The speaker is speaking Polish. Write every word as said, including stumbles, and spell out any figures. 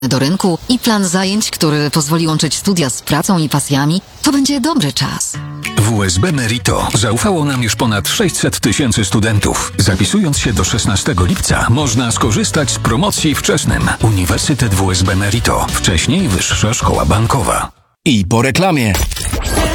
do rynku i plan zajęć, który pozwoli łączyć studia z pracą i pasjami, to będzie dobry czas. W U S B Merito zaufało nam już ponad sześćset tysięcy studentów. Zapisując się do szesnastego lipca można skorzystać z promocji wczesnym. Uniwersytet W S B Merito. Wcześniej Wyższa Szkoła Bankowa. I po reklamie.